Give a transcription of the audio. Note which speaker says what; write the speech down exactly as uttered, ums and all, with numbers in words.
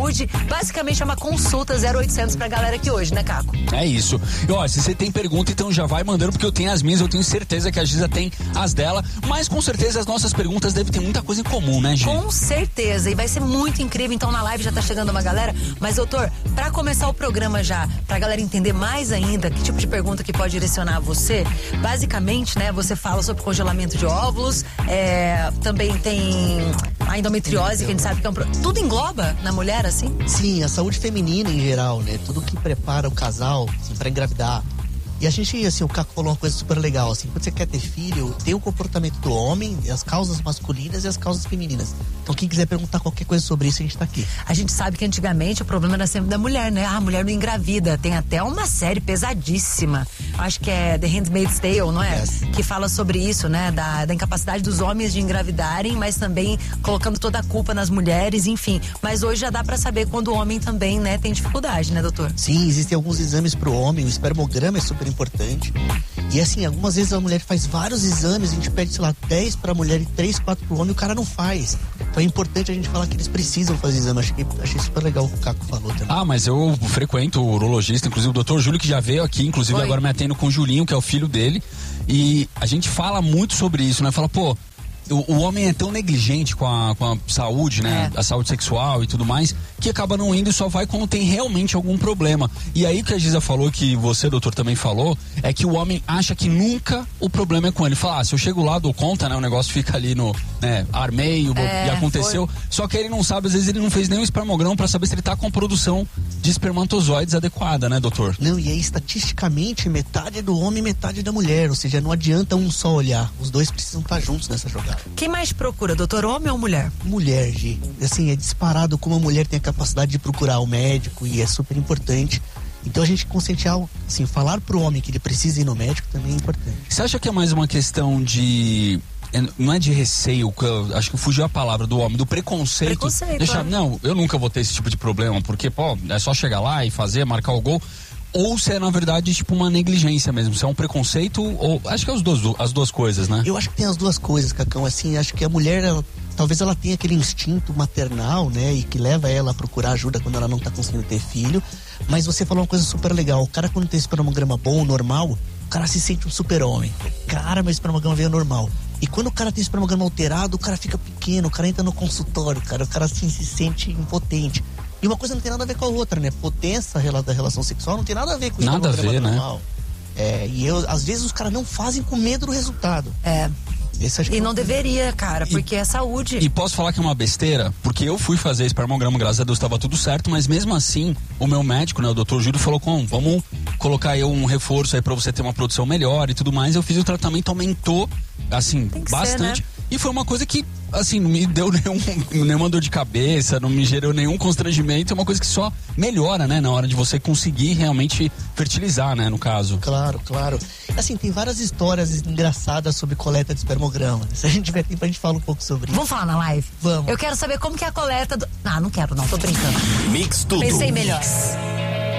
Speaker 1: saúde. Basicamente é uma consulta zero oitocentos pra galera aqui hoje, né, Caco?
Speaker 2: É isso. E ó, se você tem pergunta, então já vai mandando, porque eu tenho as minhas, eu tenho certeza que a Giza tem as dela, mas com certeza as nossas perguntas devem ter muita coisa em comum, né, Gi?
Speaker 1: Com certeza, e vai ser muito incrível. Então na live já tá chegando uma galera, mas doutor, pra começar o programa já, pra galera entender mais ainda que tipo de pergunta que pode direcionar a você, basicamente, né, você fala sobre congelamento de óvulos, é, também tem a endometriose, que a gente sabe que é um pro... tudo engloba na mulher, assim?
Speaker 3: Sim, a saúde feminina em geral, né, tudo que prepara o casal, assim, pra engravidar. E a gente, assim, o Caco falou uma coisa super legal, assim, quando você quer ter filho, tem o comportamento do homem, as causas masculinas e as causas femininas. Então quem quiser perguntar qualquer coisa sobre isso, a gente tá aqui.
Speaker 1: A gente sabe que antigamente o problema era sempre da mulher, né? Ah, a mulher não engravida. Tem até uma série pesadíssima, acho que é The Handmaid's Tale, não é?
Speaker 3: Yes.
Speaker 1: Que fala sobre isso, né? Da, da incapacidade dos homens de engravidarem, mas também colocando toda a culpa nas mulheres, enfim. Mas hoje já dá pra saber quando o homem também, né, tem dificuldade, né, doutor?
Speaker 3: Sim, existem alguns exames pro homem, o espermograma é super importante. E assim, algumas vezes a mulher faz vários exames, a gente pede, sei lá, dez pra mulher e três, quatro pro homem, e o cara não faz. Então é importante a gente falar que eles precisam fazer exame. Achei, achei super legal o que o Caco falou também.
Speaker 2: Ah, mas eu frequento o urologista, inclusive o doutor Júlio, que já veio aqui, inclusive Oi. Agora me atendo com o Julinho, que é o filho dele. E a gente fala muito sobre isso, né? Fala, pô, o, o homem é tão negligente com a, com a saúde, né? É. A saúde sexual e tudo mais, que acaba não indo e só vai quando tem realmente algum problema. E aí que a Giza falou, que você, doutor, também falou, é que o homem acha que nunca o problema é com ele. Fala, ah, se eu chego lá, dou conta, né? O negócio fica ali no, né? Armei, é, e aconteceu. Foi. Só que ele não sabe, às vezes ele não fez nenhum espermograma pra saber se ele tá com a produção de espermatozoides adequada, né, doutor?
Speaker 3: Não, e aí estatisticamente metade do homem e metade da mulher, ou seja, não adianta um só olhar. Os dois precisam estar juntos nessa jogada.
Speaker 1: Quem mais procura, doutor, homem ou mulher?
Speaker 3: Mulher, Gi. Assim, é disparado como a mulher tem a capacidade de procurar o médico e é super importante. Então a gente conscientizar, assim, falar pro homem que ele precisa ir no médico também é importante.
Speaker 2: Você acha que é mais uma questão de... não é de receio, acho que fugiu a palavra do homem, do preconceito.
Speaker 1: Preconceito.
Speaker 2: Deixa, não, eu nunca vou ter esse tipo de problema, porque, pô, é só chegar lá e fazer, marcar o gol. Ou se é, na verdade, tipo uma negligência mesmo, se é um preconceito, ou acho que é os dois, as duas coisas, né?
Speaker 3: Eu acho que tem as duas coisas, Cacão, assim, acho que a mulher, ela, talvez ela tenha aquele instinto maternal, né, e que leva ela a procurar ajuda quando ela não tá conseguindo ter filho, mas você falou uma coisa super legal, o cara quando tem espermograma bom, normal, o cara se sente um super homem, cara, meu espermograma veio normal. E quando o cara tem espermograma alterado, o cara fica pequeno, o cara entra no consultório, cara, o cara assim se sente impotente. E uma coisa não tem nada a ver com a outra, né? Potência da relação sexual não tem nada a ver com o
Speaker 2: nada a ver,
Speaker 3: normal.
Speaker 2: Né?
Speaker 3: É, e eu, às vezes os caras não fazem com medo do resultado.
Speaker 1: É.
Speaker 3: Esse acho que
Speaker 1: e
Speaker 3: é
Speaker 1: não deveria, cara, porque
Speaker 2: e,
Speaker 1: é saúde.
Speaker 2: E posso falar que é uma besteira? Porque eu fui fazer espermograma, graças a Deus estava tudo certo, mas mesmo assim, o meu médico, né, o doutor Júlio, falou com, vamos colocar aí um reforço aí pra você ter uma produção melhor e tudo mais. Eu fiz o tratamento, aumentou, assim, bastante. Ser, né? E foi uma coisa que, assim, não me deu nenhum, nenhuma dor de cabeça, não me gerou nenhum constrangimento. É uma coisa que só melhora, né, na hora de você conseguir realmente fertilizar, né, no caso.
Speaker 3: Claro, claro. Assim, tem várias histórias engraçadas sobre coleta de espermograma. Se a gente tiver tempo, a gente fala um pouco sobre isso.
Speaker 1: Vamos falar na live?
Speaker 3: Vamos.
Speaker 1: Eu quero saber como que é a coleta do... Ah, não quero não, tô brincando.
Speaker 4: Mix tudo.
Speaker 1: Pensei melhor.